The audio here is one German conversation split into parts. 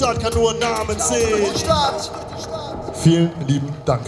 Stadt kann nur Namen sehen. Vielen lieben Dank.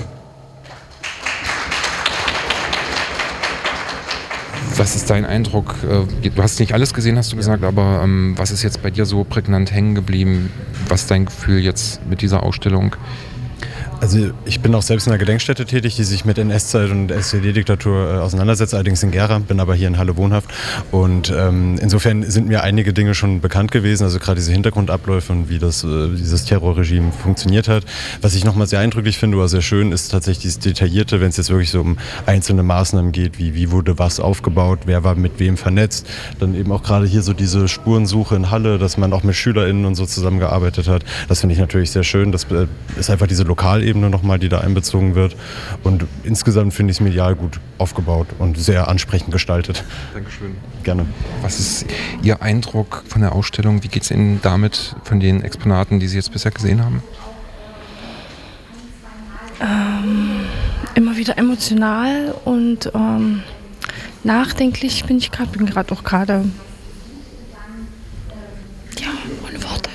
Was ist dein Eindruck? Du hast nicht alles gesehen, hast du gesagt, aber was ist jetzt bei dir so prägnant hängen geblieben? Was ist dein Gefühl jetzt mit dieser Ausstellung? Also ich bin auch selbst in einer Gedenkstätte tätig, die sich mit NS-Zeit und SED-Diktatur auseinandersetzt, allerdings in Gera, bin aber hier in Halle wohnhaft. Und insofern sind mir einige Dinge schon bekannt gewesen, also gerade diese Hintergrundabläufe und wie dieses Terrorregime funktioniert hat. Was ich nochmal sehr eindrücklich finde oder sehr schön, ist tatsächlich dieses Detaillierte, wenn es jetzt wirklich so um einzelne Maßnahmen geht, wie wurde was aufgebaut, wer war mit wem vernetzt. Dann eben auch gerade hier so diese Spurensuche in Halle, dass man auch mit SchülerInnen und so zusammengearbeitet hat. Das finde ich natürlich sehr schön. Das ist einfach diese Lokalebene nochmal, die da einbezogen wird. Und insgesamt finde ich es medial gut aufgebaut und sehr ansprechend gestaltet. Dankeschön. Gerne. Was ist Ihr Eindruck von der Ausstellung? Wie geht es Ihnen damit, von den Exponaten, die Sie jetzt bisher gesehen haben? Immer wieder emotional und nachdenklich bin ich gerade. Bin gerade auch ohne Worte.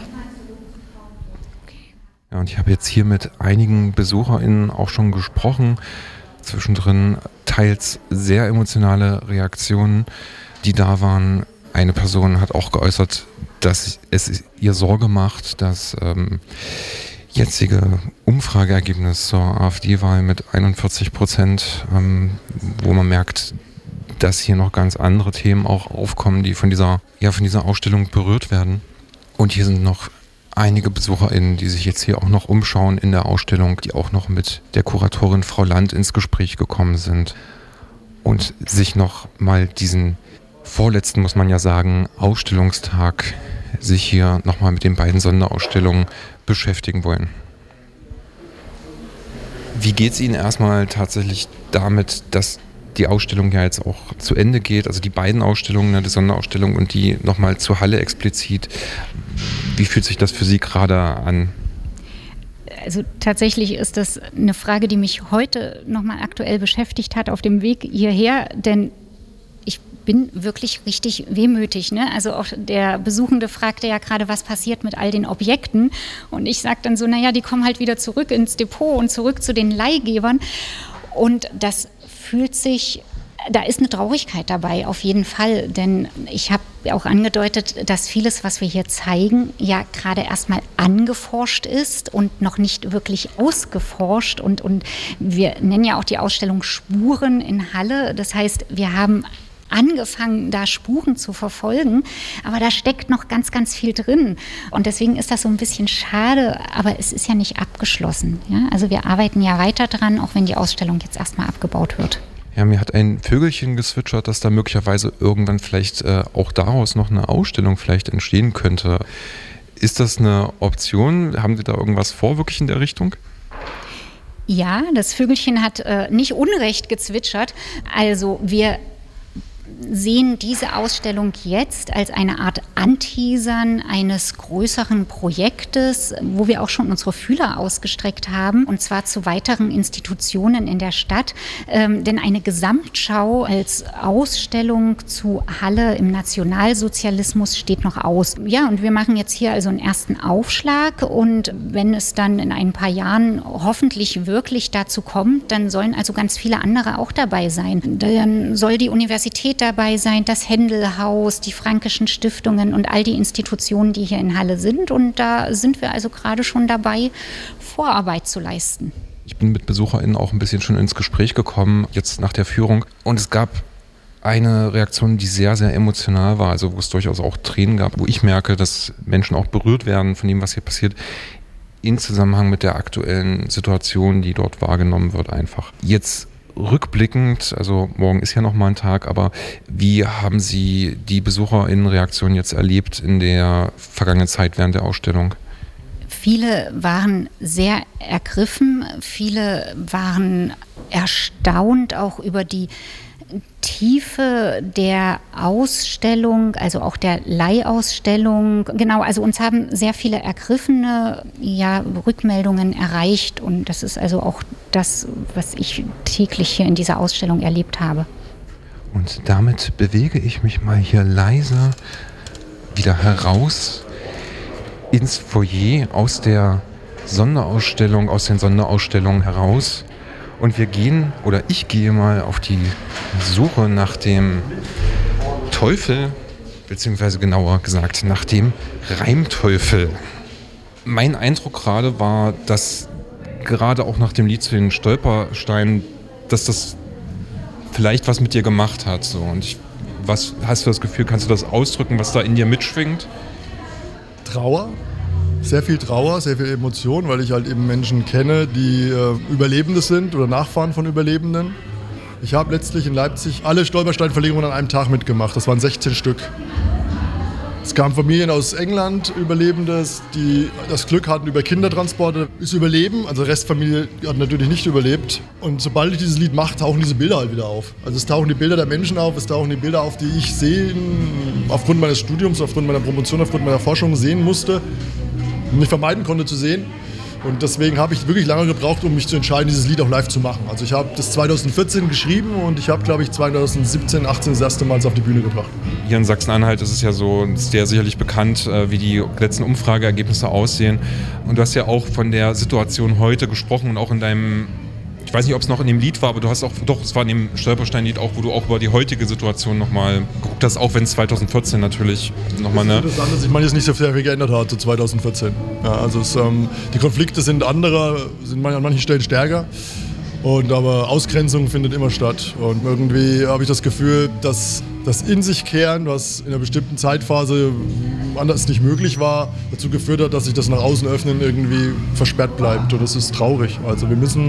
Ja, und ich habe jetzt hier mit einigen BesucherInnen auch schon gesprochen. Zwischendrin teils sehr emotionale Reaktionen, die da waren. Eine Person hat auch geäußert, dass es ihr Sorge macht, dass jetzige Umfrageergebnis zur AfD-Wahl mit 41%, wo man merkt, dass hier noch ganz andere Themen auch aufkommen, die von dieser Ausstellung berührt werden. Und hier sind noch einige BesucherInnen, die sich jetzt hier auch noch umschauen in der Ausstellung, die auch noch mit der Kuratorin Frau Land ins Gespräch gekommen sind und sich noch mal diesen vorletzten, muss man ja sagen, Ausstellungstag sich hier nochmal mit den beiden Sonderausstellungen beschäftigen wollen. Wie geht es Ihnen erstmal tatsächlich damit, dass die Ausstellung ja jetzt auch zu Ende geht, also die beiden Ausstellungen, die Sonderausstellung und die nochmal zur Halle explizit. Wie fühlt sich das für Sie gerade an? Also tatsächlich ist das eine Frage, die mich heute nochmal aktuell beschäftigt hat auf dem Weg hierher, denn ich bin wirklich richtig wehmütig. Ne? Also auch der Besuchende fragte ja gerade, was passiert mit all den Objekten? Und ich sage dann so, naja, die kommen halt wieder zurück ins Depot und zurück zu den Leihgebern. Und das fühlt sich, da ist eine Traurigkeit dabei, auf jeden Fall. Denn ich habe auch angedeutet, dass vieles, was wir hier zeigen, ja gerade erstmal angeforscht ist und noch nicht wirklich ausgeforscht. Und wir nennen ja auch die Ausstellung Spuren in Halle. Das heißt, wir haben angefangen, da Spuren zu verfolgen, aber da steckt noch ganz, ganz viel drin. Und deswegen ist das so ein bisschen schade, aber es ist ja nicht abgeschlossen. Ja? Also wir arbeiten ja weiter dran, auch wenn die Ausstellung jetzt erstmal abgebaut wird. Ja, mir hat ein Vögelchen gezwitschert, dass da möglicherweise irgendwann vielleicht auch daraus noch eine Ausstellung vielleicht entstehen könnte. Ist das eine Option? Haben Sie da irgendwas vor, wirklich in der Richtung? Ja, das Vögelchen hat nicht unrecht gezwitschert. Also wir sehen diese Ausstellung jetzt als eine Art Anteasern eines größeren Projektes, wo wir auch schon unsere Fühler ausgestreckt haben, und zwar zu weiteren Institutionen in der Stadt. Denn eine Gesamtschau als Ausstellung zu Halle im Nationalsozialismus steht noch aus. Ja, und wir machen jetzt hier also einen ersten Aufschlag, und wenn es dann in ein paar Jahren hoffentlich wirklich dazu kommt, dann sollen also ganz viele andere auch dabei sein. Dann soll die Universität dabei sein, das Händel-Haus, die Frankischen Stiftungen und all die Institutionen, die hier in Halle sind. Und da sind wir also gerade schon dabei, Vorarbeit zu leisten. Ich bin mit BesucherInnen auch ein bisschen schon ins Gespräch gekommen, jetzt nach der Führung. Und es gab eine Reaktion, die sehr, sehr emotional war, also wo es durchaus auch Tränen gab, wo ich merke, dass Menschen auch berührt werden von dem, was hier passiert, in Zusammenhang mit der aktuellen Situation, die dort wahrgenommen wird einfach. Jetzt rückblickend, also morgen ist ja noch mal ein Tag, aber wie haben Sie die BesucherInnen-Reaktion jetzt erlebt in der vergangenen Zeit während der Ausstellung? Viele waren sehr ergriffen, viele waren erstaunt auch über die Tiefe der Ausstellung, also auch der Leihausstellung. Genau, also uns haben sehr viele ergriffene Rückmeldungen erreicht, und das ist also auch das, was ich täglich hier in dieser Ausstellung erlebt habe. Und damit bewege ich mich mal hier leise wieder heraus ins Foyer aus der Sonderausstellung, aus den Sonderausstellungen heraus. Und wir gehen, oder ich gehe mal auf die Suche nach dem Teufel, beziehungsweise genauer gesagt nach dem Reimteufel. Mein Eindruck gerade war, dass gerade auch nach dem Lied zu den Stolpersteinen, dass das vielleicht was mit dir gemacht hat. So. Und was hast du das Gefühl, kannst du das ausdrücken, was da in dir mitschwingt? Trauer, sehr viel Emotion, weil ich halt eben Menschen kenne, die Überlebende sind oder Nachfahren von Überlebenden. Ich habe letztlich in Leipzig alle Stolpersteinverlegungen an einem Tag mitgemacht. Das waren 16 Stück. Es kamen Familien aus England, Überlebende, die das Glück hatten, über Kindertransporte zu überleben. Also die Restfamilie hat natürlich nicht überlebt. Und sobald ich dieses Lied mache, tauchen diese Bilder halt wieder auf. Also es tauchen die Bilder der Menschen auf, es tauchen die Bilder auf, die ich aufgrund meines Studiums, aufgrund meiner Promotion, aufgrund meiner Forschung sehen musste und nicht vermeiden konnte zu sehen. Und deswegen habe ich wirklich lange gebraucht, um mich zu entscheiden, dieses Lied auch live zu machen. Also ich habe das 2014 geschrieben und ich habe, glaube ich, 2017, 18 das erste Mal auf die Bühne gebracht. Hier in Sachsen-Anhalt ist es ja so, ist dir sicherlich bekannt, wie die letzten Umfrageergebnisse aussehen. Und du hast ja auch von der Situation heute gesprochen und auch in deinem, ich weiß nicht, ob es noch in dem Lied war, aber du hast auch, doch, es war in dem Stolperstein-Lied auch, wo du auch über die heutige Situation nochmal geguckt hast, auch wenn es 2014 natürlich nochmal eine... Das ist interessant, dass sich manches nicht so sehr viel geändert hat zu 2014. Ja, also die Konflikte sind andere, sind an manchen Stellen stärker. Aber Ausgrenzung findet immer statt. Und irgendwie habe ich das Gefühl, dass das In sich kehren, was in einer bestimmten Zeitphase anders nicht möglich war, dazu geführt hat, dass sich das nach außen öffnen irgendwie versperrt bleibt. Und das ist traurig. Also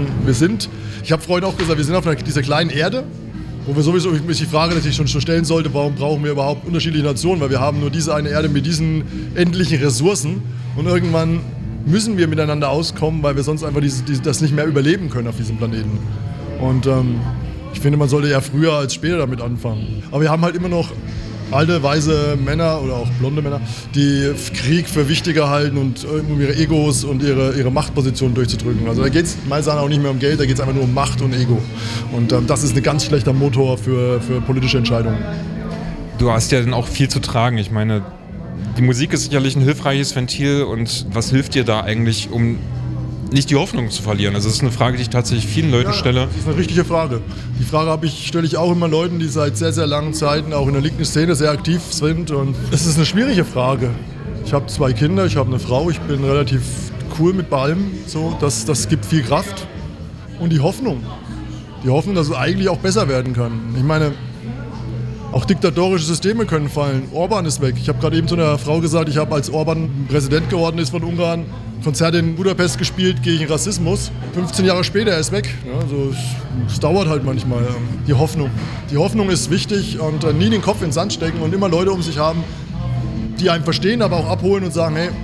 ich habe vorhin auch gesagt, wir sind auf dieser kleinen Erde, wo wir sowieso die Frage, die ich schon stellen sollte, warum brauchen wir überhaupt unterschiedliche Nationen? Weil wir haben nur diese eine Erde mit diesen endlichen Ressourcen. Und irgendwann müssen wir miteinander auskommen, weil wir sonst einfach das nicht mehr überleben können auf diesem Planeten. Und ich finde, man sollte ja früher als später damit anfangen. Aber wir haben halt immer noch alte, weise Männer oder auch blonde Männer, die Krieg für wichtiger halten und um ihre Egos und ihre Machtpositionen durchzudrücken. Also da geht es meiner Meinung nach auch nicht mehr um Geld, da geht es einfach nur um Macht und Ego. Und das ist ein ganz schlechter Motor für politische Entscheidungen. Du hast ja dann auch viel zu tragen. Ich meine, die Musik ist sicherlich ein hilfreiches Ventil und was hilft dir da eigentlich, um nicht die Hoffnung zu verlieren? Also das ist eine Frage, die ich tatsächlich vielen Leuten stelle. Das ist eine richtige Frage. Die Frage stelle ich auch immer Leuten, die seit sehr, sehr langen Zeiten auch in der linken Szene sehr aktiv sind. Und es ist eine schwierige Frage. Ich habe 2 Kinder, ich habe eine Frau, ich bin relativ cool mit allem. So, das gibt viel Kraft. Und die Hoffnung. Die Hoffnung, dass es eigentlich auch besser werden kann. Ich meine, auch diktatorische Systeme können fallen. Orban ist weg. Ich habe gerade eben zu einer Frau gesagt, ich habe, als Orban Präsident geworden ist von Ungarn, Konzerte in Budapest gespielt gegen Rassismus. 15 Jahre später, er ist weg. Ja, also es dauert halt manchmal. Die Hoffnung. Die Hoffnung ist wichtig und nie den Kopf in den Sand stecken und immer Leute um sich haben, die einen verstehen, aber auch abholen und sagen, hey,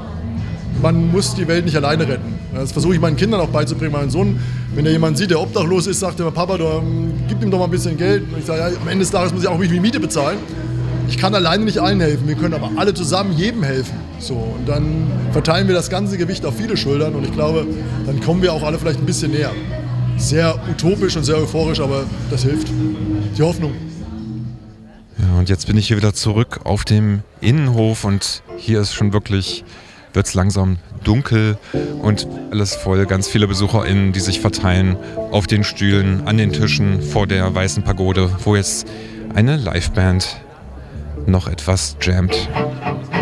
man muss die Welt nicht alleine retten. Das versuche ich meinen Kindern auch beizubringen. Mein Sohn, wenn er jemanden sieht, der obdachlos ist, sagt er, Papa, gib ihm doch mal ein bisschen Geld. Und ich sage, ja, am Ende des Tages muss ich auch die Miete bezahlen. Ich kann alleine nicht allen helfen, wir können aber alle zusammen jedem helfen. So, und dann verteilen wir das ganze Gewicht auf viele Schultern und ich glaube, dann kommen wir auch alle vielleicht ein bisschen näher. Sehr utopisch und sehr euphorisch, aber das hilft. Die Hoffnung. Ja, und jetzt bin ich hier wieder zurück auf dem Innenhof und hier ist schon wirklich, wird es langsam dunkel und alles voll, ganz viele BesucherInnen, die sich verteilen auf den Stühlen, an den Tischen vor der Weißen Pagode, wo jetzt eine Liveband noch etwas jammt.